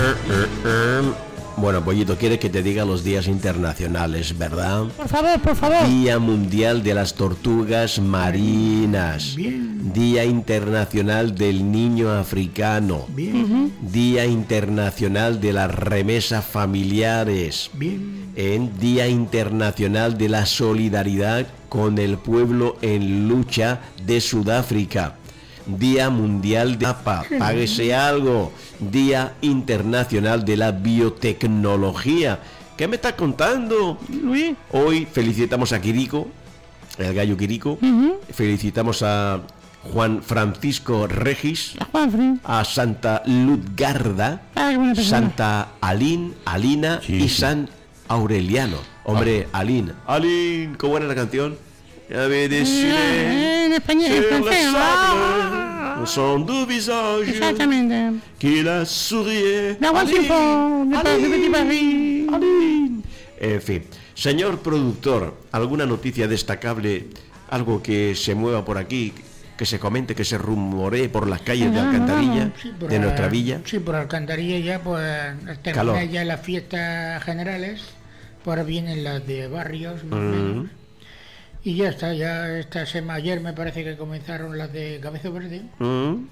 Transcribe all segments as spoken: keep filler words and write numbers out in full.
Bueno, Pollito, ¿quieres que te diga los días internacionales, verdad? Por favor, por favor. Día Mundial de las Tortugas Marinas. Bien. Día Internacional del Niño Africano. Bien. Uh-huh. Día Internacional de las Remesas Familiares. Bien. En Día Internacional de la Solidaridad con el Pueblo en Lucha de Sudáfrica. Día Mundial de Papa, páguese algo. Día Internacional de la Biotecnología. ¿Qué me estás contando? Luis. Hoy felicitamos a Quirico, el gallo Quirico. Uh-huh. Felicitamos a Juan Francisco Regis, A Juanfri. a Santa Lutgarda, Ah, qué buena persona. Santa Alín, Alina Sí, y sí. San Aureliano. Hombre, Alín. Alín, ¿cómo era la canción? Ya me deciré. Eh, en español, en sur le francés. sable, Ah, au son du visage, exactamente. qu'il a sourié. La voix Alín, qu'il faut, de Paris, de Petit Paris. Alín. En fin, señor productor, ¿alguna noticia destacable? Algo que se mueva por aquí, que se comente, que se rumoree por las calles de Alcantarilla, Sí, por de Al- nuestra villa. Sí, por Alcantarilla ya, pues Calor. terminan ya las fiestas generales, pues ahora vienen las de barrios, más o menos. Y ya está, ya esta semana, ayer me parece que comenzaron las de Cabezo Verde, ¿Mm?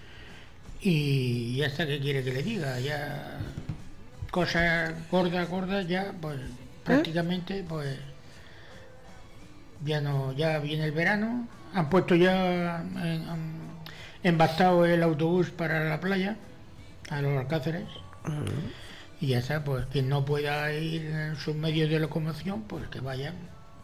y ya está, ¿qué quiere que le diga? Ya cosas gordas, gordas, ya, pues prácticamente, pues ya no, ya viene el verano, han puesto ya, eh, han embastado el autobús para la playa, a los Alcáceres, y ya está, pues quien no pueda ir en sus medios de locomoción, pues que vaya.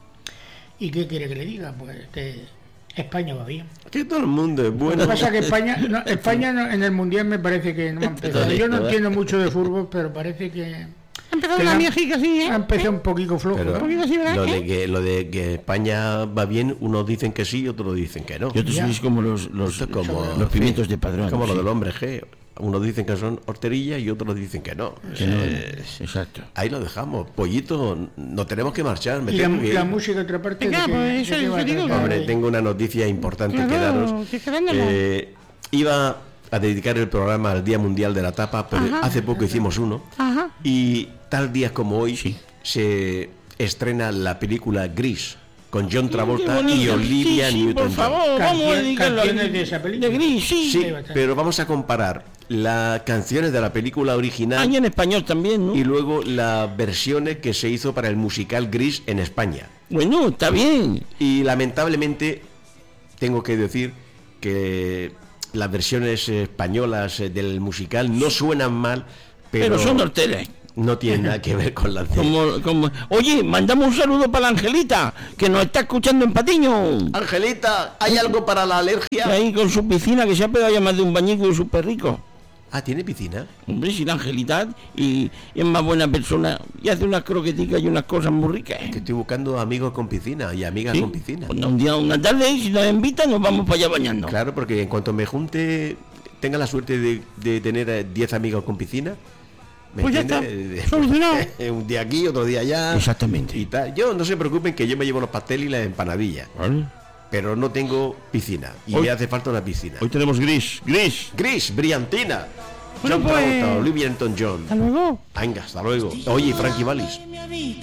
¿Y qué quiere que le diga? Pues que España va bien. Que todo el mundo es Lo bueno. que pasa es que España, no, España no- en el Mundial me parece que no ha empezado. Yo no entiendo mucho de fútbol, pero parece que Ha empezado Que la la- viejica, sí, ha ¿eh? empezado un poquito flojo. Pero ¿no? poquito así, ¿verdad? lo ¿Eh? de que lo de que España va bien, unos dicen que sí, otros dicen que no. Y otros Ya. sois como los, los, Esto es como los pimientos de padrón. como lo sí. del hombre G. Unos dicen que son horterillas y otros dicen que no. Que no, Eh, exacto. ahí lo dejamos. Pollito, no tenemos que marchar. Me Y la, tengo que ir. la música, otra parte. Venga, ¿de qué- pues de eso- qué eso va a digo, tratar? Hombre, tengo una noticia importante que Claro, daros. que es dándola. Eh, iba a dedicar el programa al Día Mundial de la Tapa, pero Ajá. hace poco hicimos uno. Ajá. Y tal día como hoy Sí. se estrena la película Gris con John Qué Travolta bonito. y Olivia Sí, sí, Newton-John. por favor, vamos a Canción- dedicarlo a- canciones de esa película. De Gris, sí. Sí, Sí, bastante. pero vamos a comparar las canciones de la película original Ah, y en español también, ¿no? y luego las versiones que se hizo para el musical Gris en España. Bueno, está bien. Y lamentablemente tengo que decir que las versiones españolas eh, del musical no suenan mal, pero, Pero, son horteras. no tienen nada que ver con las de... Como, como... Oye, mandamos un saludo para la Angelita, que nos está escuchando en Patiño. Angelita, ¿hay algo para la Que alergia? ahí con su piscina, que se ha pegado ya más de un bañico de su perrico. Ah, ¿tiene piscina? Hombre, si la Angelita y, y es más buena persona y hace unas croqueticas y unas cosas muy ricas. Que estoy buscando amigos con piscina y amigas ¿Sí? con piscina. Pues un día, una tarde, si nos invitan, nos vamos para allá bañando. Claro, porque en cuanto me junte, tenga la suerte de, de tener eh, diez amigos con piscina, ¿me Pues ya entiendes? está, solucionado. Un día aquí, otro día allá. Exactamente. Y tal. Yo no se preocupen que yo me llevo los pasteles y las empanadillas, ¿Vale? pero no tengo piscina y Hoy- me hace falta una piscina. Hoy tenemos gris, gris. Gris, brillantina. Bueno, John pues- Travolta, Olivia Newton-John. Hasta luego. Venga, hasta luego. Oye, Frankie Vallis.